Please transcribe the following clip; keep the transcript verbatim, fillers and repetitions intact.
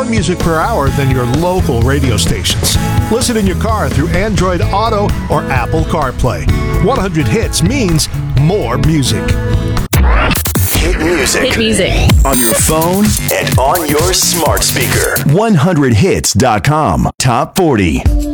more music per hour than your local radio stations. Listen in your car through Android Auto or Apple CarPlay. one hundred hits means more music. Hit music. Hit music. On your phone and on your smart speaker. one hundred hits dot com. Top forty.